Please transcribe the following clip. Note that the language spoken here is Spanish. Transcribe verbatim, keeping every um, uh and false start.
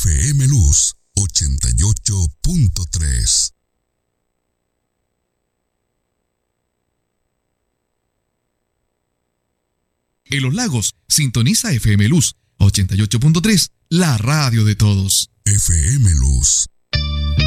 F M Luz ochenta y ocho punto tres. En Los Lagos, sintoniza F M Luz ochenta y ocho punto tres, la radio de todos. F M Luz